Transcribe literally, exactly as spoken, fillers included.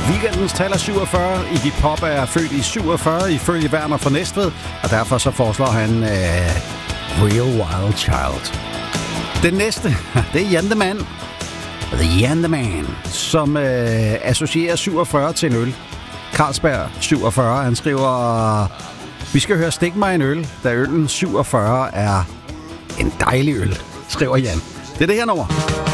Weekendens taler syvogfyrre. Iggy Pop er født i syvogfyrre ifølge Werner fra Næstved, og derfor så foreslår han uh, Real Wild Child. Den næste, det er Jan the Man. The Jan the Man, som uh, associerer syvogfyrre til en øl. Carlsberg syvogfyrre, han skriver: vi skal høre Stik mig en øl, da øllen syvogfyrre er en dejlig øl, skriver Jan. Det er det her nummer.